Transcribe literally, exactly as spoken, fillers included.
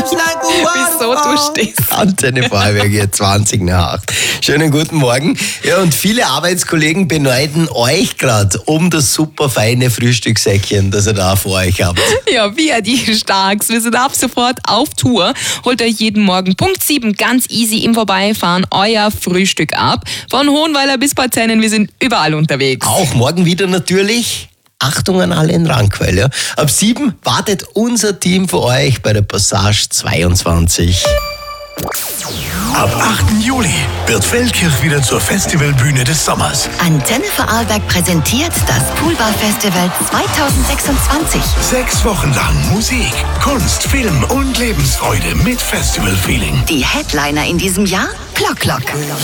Wieso du stehst? Antenne Vorarlberg hier zwanzig nach acht. Schönen guten Morgen. Ja, und viele Arbeitskollegen beneiden euch gerade um das super feine Frühstückssäckchen, das ihr da vor euch habt. Ja, wir, die Starks. Wir sind ab sofort auf Tour. Holt euch jeden Morgen Punkt sieben ganz easy im Vorbeifahren euer Frühstück ab. Von Hohenweiler bis Parzellen, wir sind überall unterwegs. Auch morgen wieder natürlich. Achtung an alle in Rankwell. Ja. Ab sieben wartet unser Team für euch bei der Passage zweiundzwanzig. Ab achten Juli wird Feldkirch wieder zur Festivalbühne des Sommers. Antenne Vorarlberg präsentiert das Poolbar Festival zwanzig sechsundzwanzig. Sechs Wochen lang Musik, Kunst, Film und Lebensfreude mit Festival-Feeling. Die Headliner in diesem Jahr? Klock Klock.